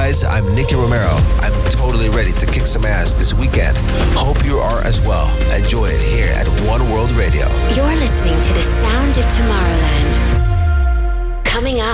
guys, I'm Nicky Romero. I'm totally ready to kick some ass this weekend. Hope you are as well. Enjoy it here at One World Radio. You're listening to the sound of Tomorrowland. Coming up.